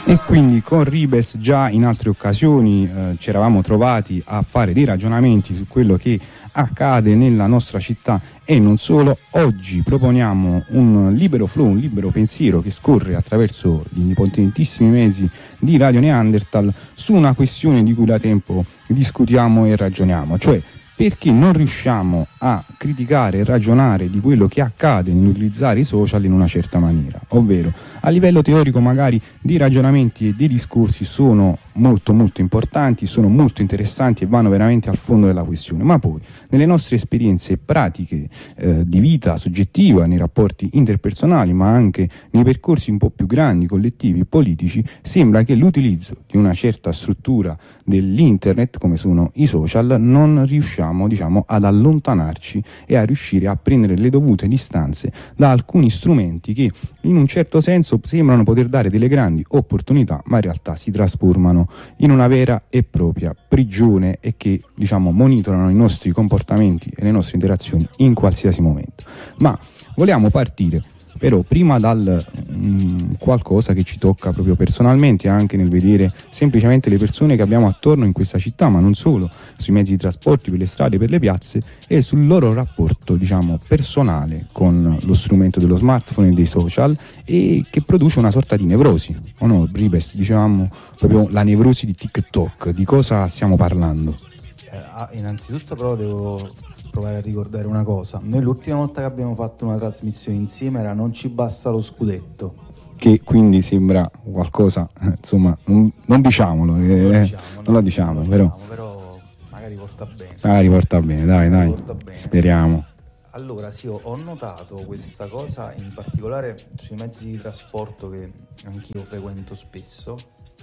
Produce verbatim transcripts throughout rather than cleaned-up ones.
E quindi con Ribes già in altre occasioni eh, ci eravamo trovati a fare dei ragionamenti su quello che accade nella nostra città e non solo. Oggi proponiamo un libero flow, un libero pensiero che scorre attraverso gli potentissimi mezzi di Radio Neanderthal su una questione di cui da tempo discutiamo e ragioniamo, cioè perché non riusciamo a criticare e ragionare di quello che accade nell'utilizzare i social in una certa maniera, ovvero a livello teorico magari dei ragionamenti e dei discorsi sono molto molto importanti, sono molto interessanti e vanno veramente al fondo della questione, ma poi nelle nostre esperienze pratiche eh, di vita soggettiva, nei rapporti interpersonali, ma anche nei percorsi un po' più grandi, collettivi, politici, sembra che l'utilizzo di una certa struttura dell'internet, come sono i social, non riusciamo, diciamo, ad allontanarci e a riuscire a prendere le dovute distanze da alcuni strumenti che in un certo senso sembrano poter dare delle grandi opportunità, ma in realtà si trasformano in una vera e propria prigione e che, diciamo, monitorano i nostri comportamenti e le nostre interazioni in qualsiasi momento. Ma vogliamo partire però prima dal mh, qualcosa che ci tocca proprio personalmente, anche nel vedere semplicemente le persone che abbiamo attorno in questa città, ma non solo, sui mezzi di trasporti, per le strade, per le piazze, e sul loro rapporto, diciamo, personale con lo strumento dello smartphone e dei social, e che produce una sorta di nevrosi, o no, Ribes? Dicevamo proprio la nevrosi di TikTok. Di cosa stiamo parlando? Eh, ah, innanzitutto però devo provare a ricordare una cosa. Noi l'ultima volta che abbiamo fatto una trasmissione insieme era Non ci basta lo scudetto, che quindi sembra qualcosa, insomma, non, non diciamolo, eh, non lo diciamo, non no, lo diciamo, non lo però, diciamo, però magari porta bene. magari porta bene, dai, dai, porta bene. Speriamo. Allora sì, ho, ho notato questa cosa in particolare sui mezzi di trasporto che anch'io frequento spesso,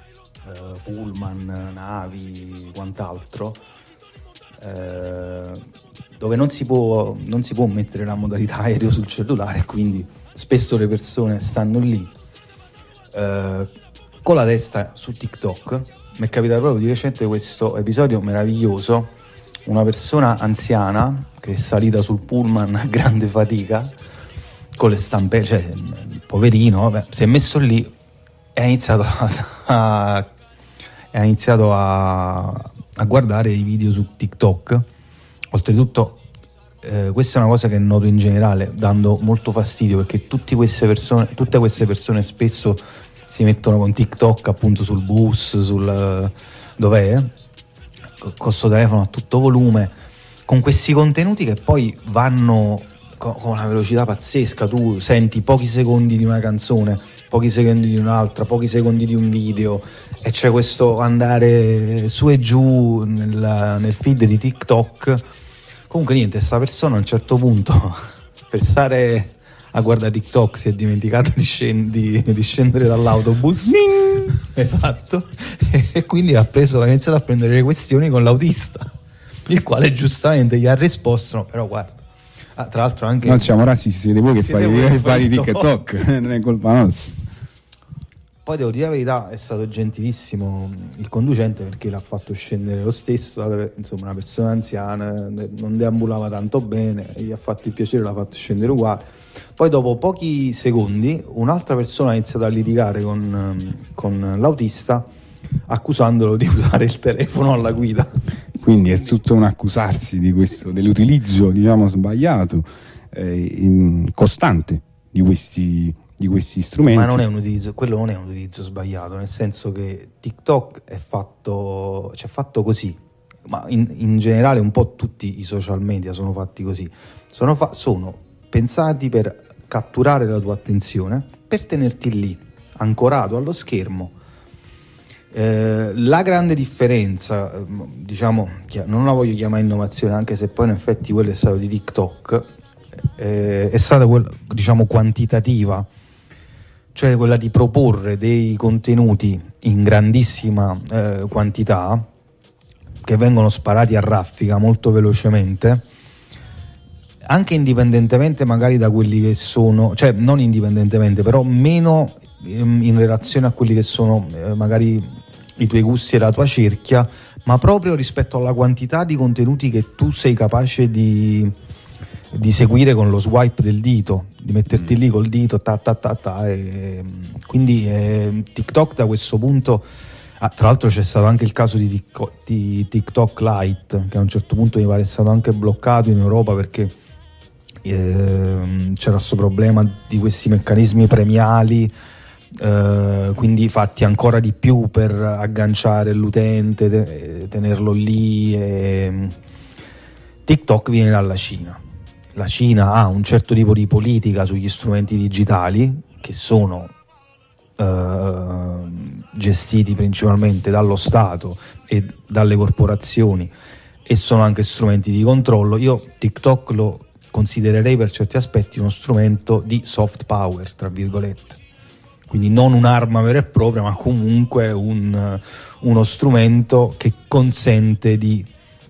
eh, pullman, navi, quant'altro, eh, dove non si può non si può mettere la modalità aereo sul cellulare, quindi spesso le persone stanno lì eh, con la testa su TikTok. Mi è capitato proprio di recente questo episodio meraviglioso: una persona anziana che è salita sul pullman a grande fatica con le stampe, cioè poverino, vabbè, si è messo lì e ha iniziato a, a, ha iniziato a, a guardare i video su TikTok. Oltretutto eh, questa è una cosa che noto in generale, dando molto fastidio, perché tutte queste persone, tutte queste persone spesso si mettono con TikTok appunto sul bus, sul dov'è, con questo telefono a tutto volume, con questi contenuti che poi vanno con, con una velocità pazzesca. Tu senti pochi secondi di una canzone, pochi secondi di un'altra, pochi secondi di un video, e c'è questo andare su e giù nel, nel feed di TikTok. Comunque niente, sta persona a un certo punto per stare a guardare TikTok si è dimenticata di, scend- di, di scendere dall'autobus. Esatto. E quindi ha preso ha iniziato a prendere le questioni con l'autista, il quale giustamente gli ha risposto: no, però guarda, ah, tra l'altro anche non siamo razzi, siete voi che siete fate, voi che che fate fate TikTok, non è colpa nostra. Poi devo dire la verità, è stato gentilissimo il conducente, perché l'ha fatto scendere lo stesso. Insomma, una persona anziana, non deambulava tanto bene, gli ha fatto il piacere, l'ha fatto scendere uguale. Poi dopo pochi secondi un'altra persona ha iniziato a litigare con, con l'autista, accusandolo di usare il telefono alla guida. Quindi è tutto un accusarsi di questo, dell'utilizzo, diciamo, sbagliato, eh, in, costante di questi di questi strumenti. Ma non è un utilizzo, quello non è un utilizzo sbagliato, nel senso che TikTok è fatto, cioè fatto così, ma in, in generale un po' tutti i social media sono fatti così, sono, fa- sono pensati per catturare la tua attenzione, per tenerti lì, ancorato allo schermo. Eh, la grande differenza, diciamo, non la voglio chiamare innovazione, anche se poi in effetti quello è stato di TikTok, eh, è stata quella, diciamo, quantitativa, cioè quella di proporre dei contenuti in grandissima eh, quantità, che vengono sparati a raffica molto velocemente, anche indipendentemente magari da quelli che sono, cioè non indipendentemente, però meno ehm, in relazione a quelli che sono eh, magari i tuoi gusti e la tua cerchia, ma proprio rispetto alla quantità di contenuti che tu sei capace di, di seguire con lo swipe del dito, di metterti mm. lì col dito, ta ta ta ta, e quindi eh, TikTok da questo punto, ah, tra l'altro c'è stato anche il caso di, tic- di TikTok Lite, che a un certo punto mi pare è stato anche bloccato in Europa perché eh, c'era questo problema di questi meccanismi premiali, eh, quindi fatti ancora di più per agganciare l'utente, te- tenerlo lì. E TikTok viene dalla Cina. La Cina ha un certo tipo di politica sugli strumenti digitali che sono eh, gestiti principalmente dallo Stato e dalle corporazioni e sono anche strumenti di controllo. Io TikTok lo considererei per certi aspetti uno strumento di soft power, tra virgolette, quindi non un'arma vera e propria, ma comunque un, uno strumento che consente di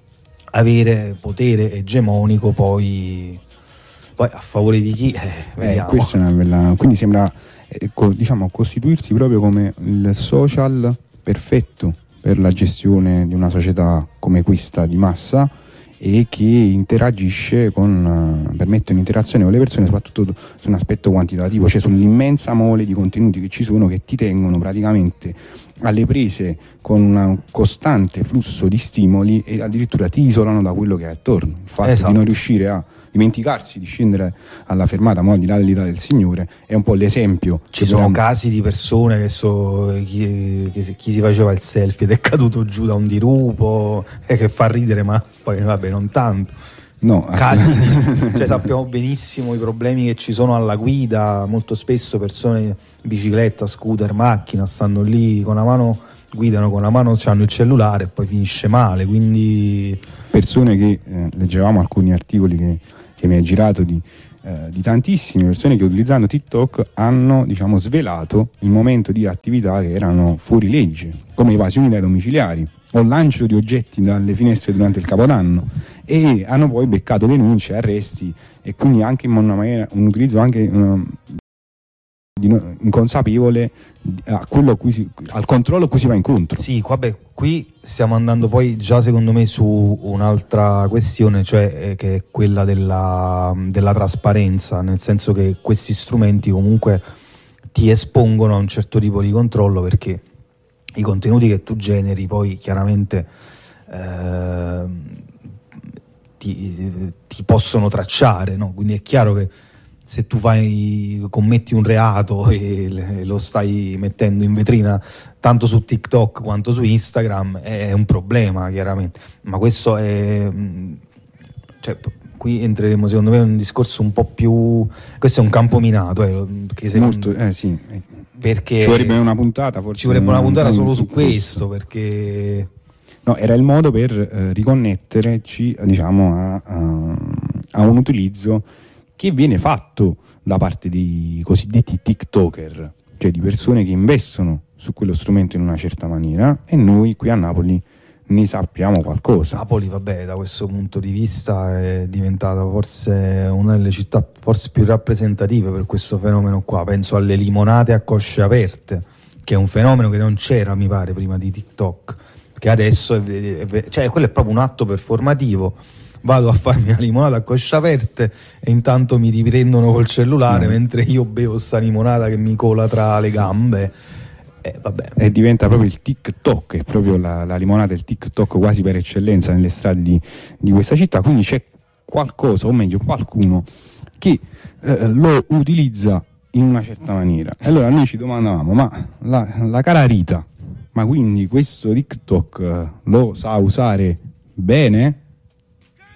avere potere egemonico poi, poi a favore di chi eh, eh, questa è una bella, quindi sembra eh, co, diciamo costituirsi proprio come il social perfetto per la gestione di una società come questa di massa e che interagisce con uh, permette un'interazione con le persone soprattutto su un aspetto quantitativo, cioè sull'immensa mole di contenuti che ci sono, che ti tengono praticamente alle prese con un costante flusso di stimoli e addirittura ti isolano da quello che è attorno. Il fatto esatto. di non riuscire a dimenticarsi di scendere alla fermata, ma di là dell'età del Signore, è un po' l'esempio. Ci sono dobbiamo... casi di persone che so chi, chi, chi si faceva il selfie ed è caduto giù da un dirupo, e che fa ridere, ma poi vabbè non tanto. No, casi di, cioè sappiamo benissimo i problemi che ci sono alla guida, molto spesso persone bicicletta, scooter, macchina stanno lì con la mano, guidano con la mano, hanno il cellulare e poi finisce male, quindi persone che eh, leggevamo alcuni articoli che che mi hai girato di, eh, di tantissime persone che utilizzando TikTok hanno, diciamo, svelato il momento di attività che erano fuori legge, come evasioni dai domiciliari o lancio di oggetti dalle finestre durante il Capodanno, e hanno poi beccato denunce, arresti e quindi anche in una maniera, un utilizzo anche um, di no, inconsapevole a quello a cui si, al controllo a cui si va incontro. Sì, vabbè, qui stiamo andando poi già secondo me su un'altra questione, cioè eh, che è quella della, della trasparenza, nel senso che questi strumenti comunque ti espongono a un certo tipo di controllo, perché i contenuti che tu generi poi chiaramente eh, ti, ti possono tracciare, no? Quindi è chiaro che se tu fai, commetti un reato e lo stai mettendo in vetrina tanto su TikTok quanto su Instagram, è un problema chiaramente, ma questo è, cioè, qui entreremo secondo me in un discorso un po' più, questo è un campo minato, eh, perché secondo, molto, eh sì, perché ci vorrebbe una puntata, forse ci vorrebbe una puntata solo su questo, questo perché no, era il modo per eh, riconnetterci, diciamo, a, a, a un utilizzo che viene fatto da parte dei cosiddetti TikToker, cioè di persone che investono su quello strumento in una certa maniera, e noi qui a Napoli ne sappiamo qualcosa. Napoli, vabbè, da questo punto di vista è diventata forse una delle città forse più rappresentative per questo fenomeno qua. Penso alle limonate a cosce aperte, che è un fenomeno che non c'era, mi pare, prima di TikTok, che adesso è, è, è, cioè quello è proprio un atto performativo. Vado a farmi una limonata a cosce aperte e intanto mi riprendono col cellulare, no, mentre io bevo sta limonata che mi cola tra le gambe. Eh, vabbè. E diventa proprio il TikTok, è proprio la, la limonata, il TikTok quasi per eccellenza nelle strade di, di questa città. Quindi c'è qualcosa, o meglio qualcuno, che eh, lo utilizza in una certa maniera. E allora noi ci domandavamo, ma la, la cara Rita, ma quindi questo TikTok lo sa usare bene?